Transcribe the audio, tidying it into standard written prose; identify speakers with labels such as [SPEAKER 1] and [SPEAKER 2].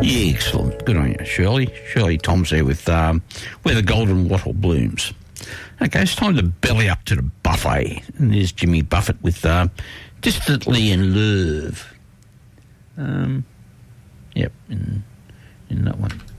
[SPEAKER 1] Yeah, excellent. Good on you, Shirley. Shirley Tom's there with Where the Golden Wattle Blooms. Okay, it's time to belly up to the buffet. And there's Jimmy Buffett with Distantly in Love. Yep, in that one.